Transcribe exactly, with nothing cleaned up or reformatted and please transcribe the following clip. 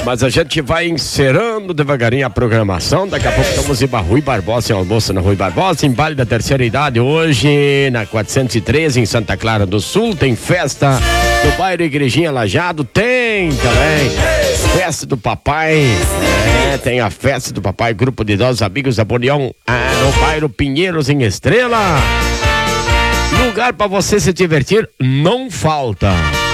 Mas a gente vai encerrando devagarinho a programação. Daqui a pouco estamos em Rui Barbosa, em almoço na Rui Barbosa, em Vale da Terceira Idade. Hoje, na quatrocentos e treze, em Santa Clara do Sul, tem festa do bairro Igrejinha Lajado. Tem também festa do papai. É, tem a festa do papai, grupo de idosos amigos da Bonião, ah, no bairro Pinheiros, em Estrela. Lugar para você se divertir não falta.